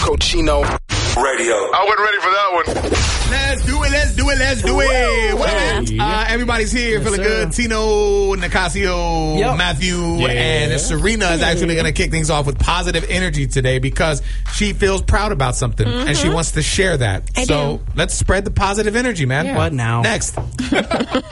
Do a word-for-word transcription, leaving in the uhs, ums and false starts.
Cochino Radio. I wasn't ready for that one. Let's do it, let's do it, let's do it. Well, uh, everybody's here, yes, feeling sir. good. Tino, Nicasio, yep. Matthew, yeah. and Serena is actually going to kick things off with positive energy today because she feels proud about something mm-hmm. and she wants to share that. I so do. let's spread the positive energy, man. Yeah. What now? Next.